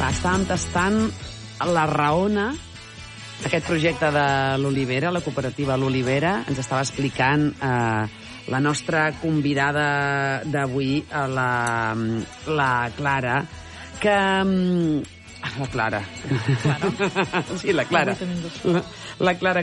estàvem tastant la Raona, aquest projecte de l'Olivera, la cooperativa L'Olivera. Ens estava explicant la nostra convidada d'avui, la Clara, que... La Clara. Clara. Sí, la Clara. La Clara,